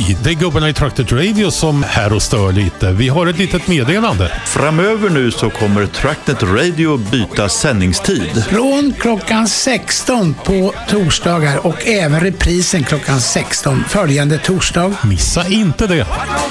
Oj, det är gubbarna i Traktet Radio som här och stör lite. Vi har ett litet meddelande. Framöver nu så kommer Traktet Radio byta sändningstid. Från klockan 16 på torsdagar och även reprisen klockan 16 följande torsdag. Missa inte det.